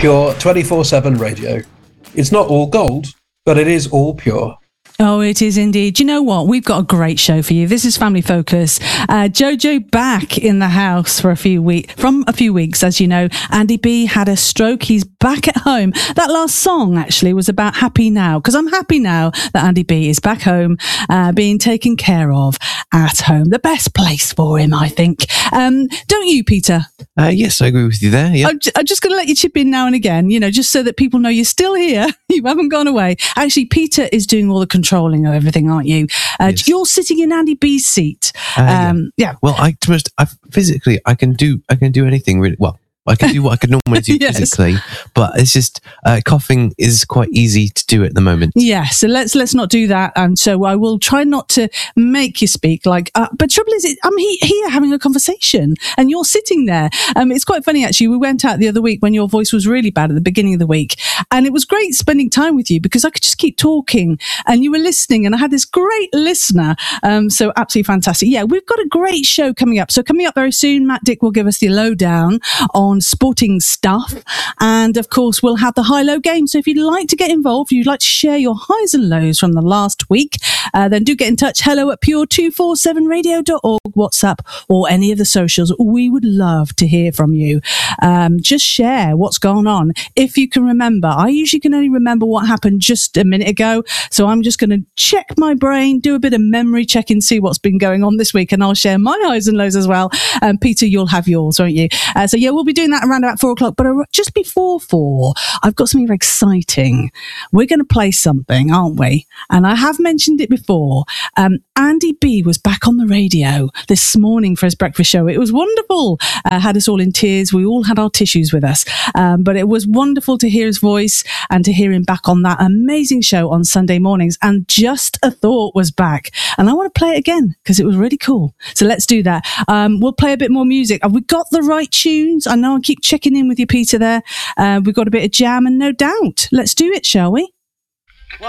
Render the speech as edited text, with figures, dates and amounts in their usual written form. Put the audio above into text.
Pure 24/7 radio. It's not all gold, but it is all pure. Oh, it is indeed. You know what? We've got a great show for you. This is Family Focus. Jojo back in the house for a few weeks. As you know, Andy B had a stroke. He's back at home. That last song actually was about happy now, because I'm happy now that Andy B is back home, being taken care of at home. The best place for him, I think. Don't you, Peter? Yes, I agree with you there. Yeah. I'm just going to let you chip in now and again, just so that people know you're still here. You haven't gone away. Actually, Peter is doing all the controlling of everything, aren't you? Yes. You're sitting in Andy B's seat. Yeah. Well, I physically I can do anything really well. I can do what I could normally do Yes. physically, but it's just coughing is quite easy to do at the moment. Yeah, so let's not do that. And so I will try not to make you speak but trouble is, I'm here having a conversation and you're sitting there. It's quite funny actually. We went out the other week when your voice was really bad at the beginning of the week, and it was great spending time with you because I could just keep talking and you were listening, and I had this great listener. So absolutely fantastic. Yeah, we've got a great show coming up. So coming up very soon, Matt Dick will give us the lowdown on sporting stuff, and of course we'll have the high-low game. So if you'd like to get involved, you'd like to share your highs and lows from the last week, then do get in touch. hello@pure247radio.org, WhatsApp, or any of the socials. We would love to hear from you. Just share what's gone on. If you can remember, I usually can only remember what happened just a minute ago, so I'm just going to check my brain, do a bit of memory checking, see what's been going on this week, and I'll share my highs and lows as well. Peter, you'll have yours, won't you? So yeah, we'll be doing that around about 4 o'clock, but just before 4, I've got something very exciting. We're going to play something, aren't we? And I have mentioned it before. Andy B was back on the radio this morning for his breakfast show. It was wonderful. Had us all in tears. We all had our tissues with us. But it was wonderful to hear his voice and to hear him back on that amazing show on Sunday mornings. And Just a Thought was back. And I want to play it again because it was really cool. So let's do that. We'll play a bit more music. Have we got the right tunes? I know I keep checking in with you, Peter, there. We've got a bit of Jam and No Doubt. Let's do it, shall we?